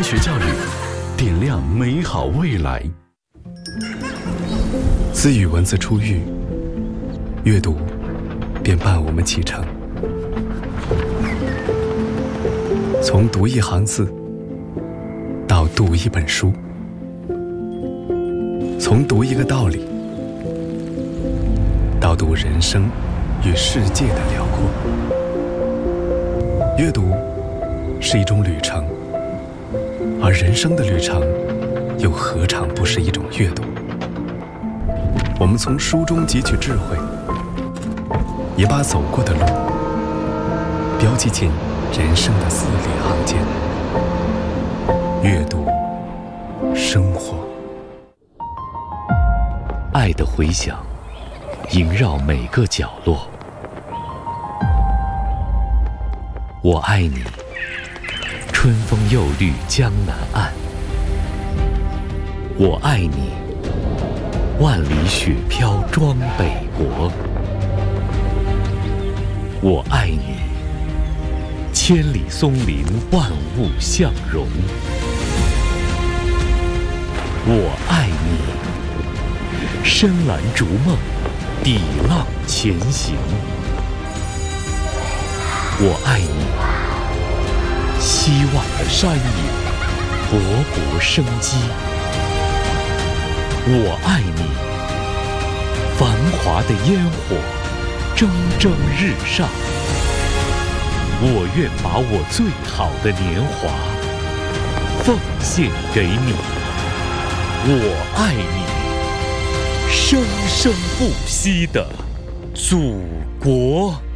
学教育，点亮美好未来。自与文字初遇，阅读便伴我们启程。从读一行字到读一本书，从读一个道理到读人生与世界的辽阔。阅读是一种旅程，而人生的旅程又何尝不是一种阅读？我们从书中汲取智慧，也把走过的路标记进人生的字里行间。阅读生活， 爱的回响萦绕每个角落。我爱你，春风又绿江南岸。我爱你，万里雪飘装北国。我爱你，千里松林万物相融。我爱你，深蓝逐梦，抵浪前行。我爱你，希望的山野勃勃生机。我爱你，繁华的烟火蒸蒸日上。我愿把我最好的年华奉献给你。我爱你，生生不息的祖国。